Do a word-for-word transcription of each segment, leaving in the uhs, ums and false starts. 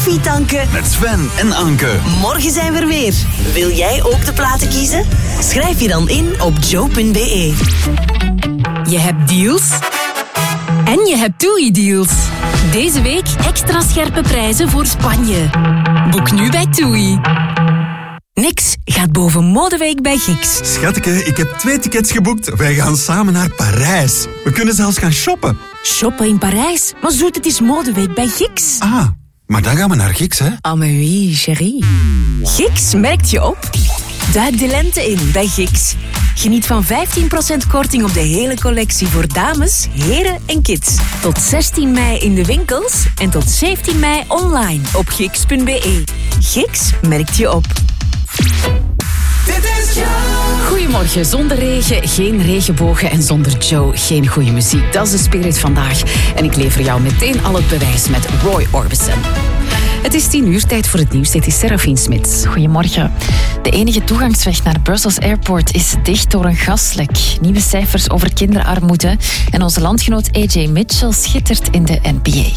koffie tanken met Sven en Anke. Morgen zijn we er weer. Wil jij ook de platen kiezen? Schrijf je dan in op joe punt b e. Je hebt deals en je hebt TUI-deals. Deze week extra scherpe prijzen voor Spanje. Boek nu bij TUI. Niks gaat boven Modeweek bij Gix. Schatke, ik heb twee tickets geboekt. Wij gaan samen naar Parijs. We kunnen zelfs gaan shoppen. Shoppen in Parijs? Maar zoet, het is Modeweek bij Gix. Ah, maar dan gaan we naar Gix, hè? Ah, mais oui, chérie. Gix merkt je op. Duik de lente in bij Gix. Geniet van vijftien procent korting op de hele collectie voor dames, heren en kids. Tot zestien mei in de winkels en tot zeventien mei online op gix punt b e. Gix merkt je op. Goedemorgen, zonder regen, geen regenbogen en zonder Joe, geen goede muziek. Dat is de spirit vandaag. En ik lever jou meteen al het bewijs met Roy Orbison. Het is tien uur, tijd voor het nieuws. Dit is Serafine Smits. Goedemorgen. De enige toegangsweg naar Brussels Airport is dicht door een gaslek. Nieuwe cijfers over kinderarmoede. En onze landgenoot A J Mitchell schittert in de N B A.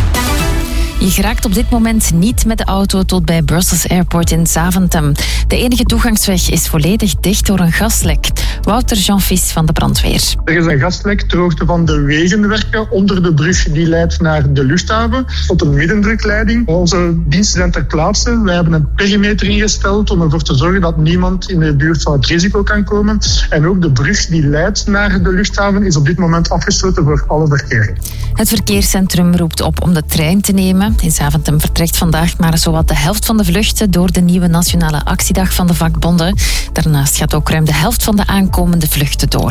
Je geraakt op dit moment niet met de auto tot bij Brussels Airport in Zaventem. De enige toegangsweg is volledig dicht door een gaslek. Wouter Jean-Fils van de brandweer. Er is een gaslek ter hoogte van de wegenwerken onder de brug die leidt naar de luchthaven tot een middendrukleiding. Onze diensten zijn ter plaatse. Wij hebben een perimeter ingesteld om ervoor te zorgen dat niemand in de buurt van het risico kan komen. En ook de brug die leidt naar de luchthaven is op dit moment afgesloten voor alle verkeer. Het verkeerscentrum roept op om de trein te nemen. In Zaventem vertrekt vandaag maar zowat de helft van de vluchten door de nieuwe nationale actiedag van de vakbonden. Daarnaast gaat ook ruim de helft van de aankomende vluchten door.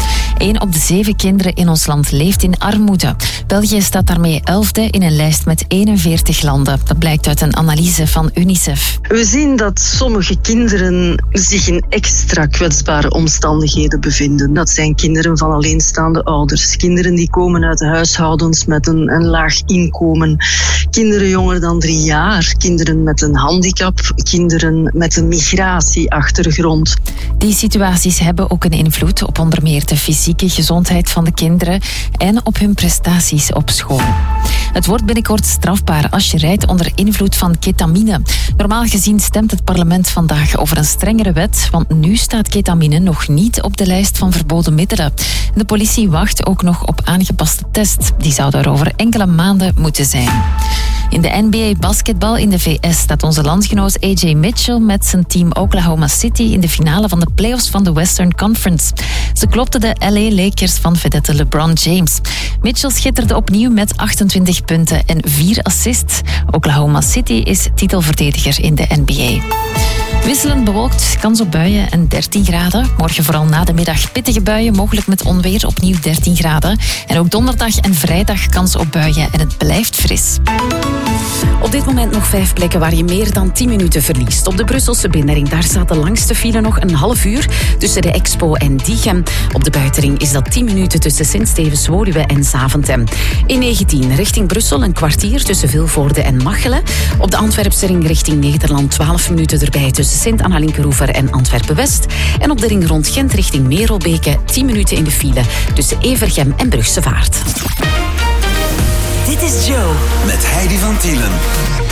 Eén op de zeven kinderen in ons land leeft in armoede. België staat daarmee elfde in een lijst met eenenveertig landen. Dat blijkt uit een analyse van UNICEF. We zien dat sommige kinderen zich in extra kwetsbare omstandigheden bevinden. Dat zijn kinderen van alleenstaande ouders. Kinderen die komen uit huishoudens met een, een laag inkomen. Kinderen jonger dan drie jaar. Kinderen met een handicap. Kinderen met een migratieachtergrond. Die situaties hebben ook een invloed op onder meer de fysieke gezondheid van de kinderen en op hun prestaties op school. Het wordt binnenkort strafbaar als je rijdt onder invloed van ketamine. Normaal gezien stemt het parlement vandaag over een strengere wet, want nu staat ketamine nog niet op de lijst van verboden middelen. De politie wacht ook nog op aangepaste test. Die zou daar over enkele maanden moeten zijn. In de N B A basketbal in de V S staat onze landgenoot A J Mitchell met zijn team Oklahoma City in de finale van de playoffs van de Western Conference. Ze klopten de L A Lakers van vedette LeBron James. Mitchell schitterde opnieuw met achtentwintig punten en vier assists. Oklahoma City is titelverdediger in de N B A. Wisselend bewolkt, kans op buien en dertien graden. Morgen vooral na de middag pittige buien, mogelijk met onweer, opnieuw dertien graden. En ook donderdag en vrijdag kans op buien en het blijft fris. Op dit moment nog vijf plekken waar je meer dan tien minuten verliest. Op de Brusselse binnenring, daar staat de langste file nog een half uur tussen de Expo en Diegem. Op de buitenring is dat tien minuten tussen Sint-Stevens-Woluwe en Zaventem. In negentien richting Brussel een kwartier tussen Vilvoorde en Machelen. Op de Antwerpse ring richting Nederland twaalf minuten erbij tussen Sint-Anna-Linkeroever en Antwerpen-West. En op de ring rond Gent richting Merelbeke tien minuten in de file tussen Evergem en Brugse Vaart. Dit is Joe. Met Heidi van Tielen.